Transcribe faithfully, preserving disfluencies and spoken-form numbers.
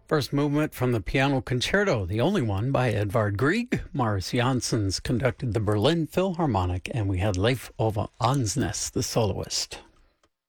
First movement from the piano concerto, the only one by Edvard Grieg. Morris Janssens conducted the Berlin Philharmonic, and we had Leif Ove Ansnes, the soloist.